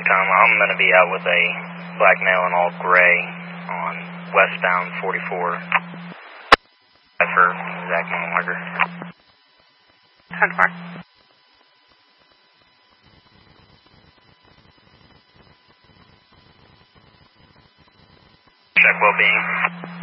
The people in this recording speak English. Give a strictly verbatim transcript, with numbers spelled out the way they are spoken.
Tom. I'm going to be out with a black male in all gray on westbound forty-four. For exact mile marker. ten four. Check well-being.